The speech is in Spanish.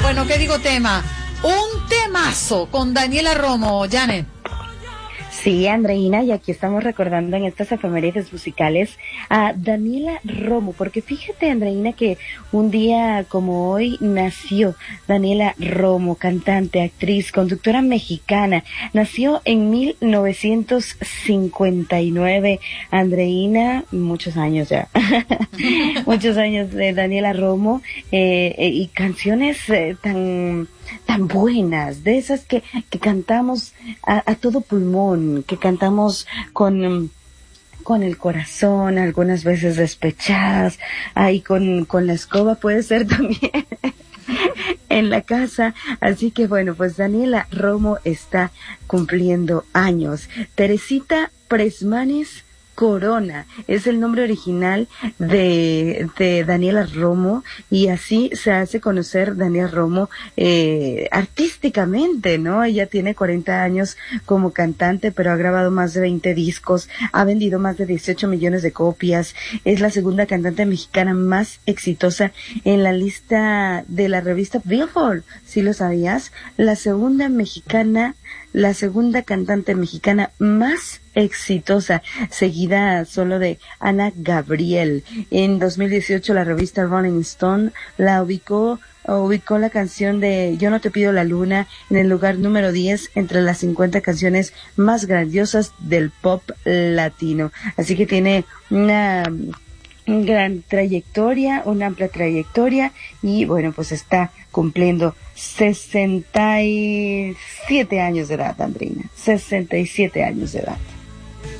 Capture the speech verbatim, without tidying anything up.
Bueno, ¿qué digo tema? Un temazo con Daniela Romo, Janet. Sí, Andreina, y aquí estamos recordando en estas efemérides musicales a Daniela Romo, porque fíjate, Andreina, que un día como hoy nació Daniela Romo, cantante, actriz, conductora mexicana. Nació en mil novecientos cincuenta y nueve, Andreina, muchos años ya, muchos años de Daniela Romo, eh, eh, y canciones eh, tan... tan buenas, de esas que, que cantamos a, a todo pulmón, que cantamos con, con el corazón, algunas veces despechadas, ahí con, con la escoba puede ser también en la casa. Así que bueno, pues Daniela Romo está cumpliendo años. Teresita Presmanes Corona es el nombre original de, de Daniela Romo, y así se hace conocer Daniela Romo eh, artísticamente, ¿no? Ella tiene cuarenta años como cantante, pero ha grabado más de veinte discos, ha vendido más de dieciocho millones de copias, es la segunda cantante mexicana más exitosa en la lista de la revista Billboard, ¿sí lo sabías? La segunda mexicana, la segunda cantante mexicana más exitosa, seguida solo de Ana Gabriel. En dos mil dieciocho la revista Rolling Stone la ubicó ubicó la canción de Yo no te pido la luna en el lugar número diez entre las cincuenta canciones más grandiosas del pop latino. Así que tiene una gran trayectoria, una amplia trayectoria, y bueno, pues está cumpliendo sesenta y siete años de edad, Andrina, sesenta y siete años de edad.